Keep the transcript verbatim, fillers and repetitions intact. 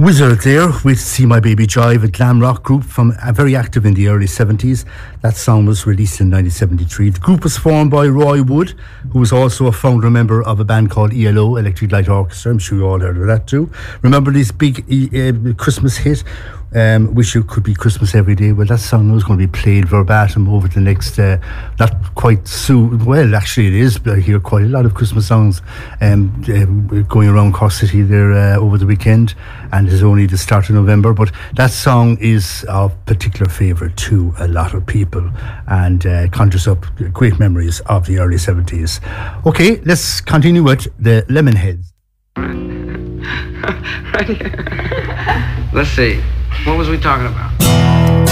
Wizard there with See My Baby Jive, a glam rock group from uh, very active in the early seventies. That song was released in nineteen seventy-three. The group was formed by Roy Wood, who was also a founder member of a band called E L O, Electric Light Orchestra. I'm sure you all heard of that too. Remember this big uh, Christmas hit, um, Wish You Could Be Christmas Every Day? Well, that song was going to be played verbatim over the next, uh, not quite soon. Well, actually it is. I hear quite a lot of Christmas songs um, uh, going around Cork City there uh, over the weekend. And it's only the start of November, but that song is of particular favourite to a lot of people and uh, conjures up great memories of the early seventies. Okay, let's continue with the Lemonheads. Right here. Let's see, what was we talking about?